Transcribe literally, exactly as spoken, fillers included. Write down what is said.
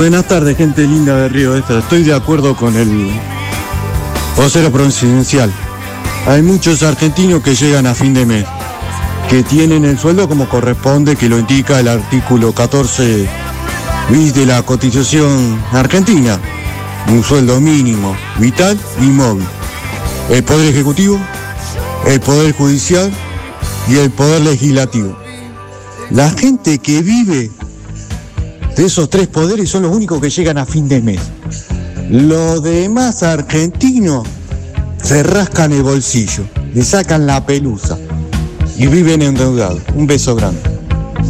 Buenas tardes, gente linda de Río Extra. Estoy de acuerdo con el vocero presidencial. Hay muchos argentinos que llegan a fin de mes, que tienen el sueldo como corresponde, que lo indica el artículo catorce bis de la Constitución argentina. Un sueldo mínimo, vital y móvil. El Poder Ejecutivo, el Poder Judicial y el Poder Legislativo. La gente que vive de esos tres poderes son los únicos que llegan a fin de mes. Los demás argentinos se rascan el bolsillo, le sacan la pelusa y viven endeudados. Un beso grande.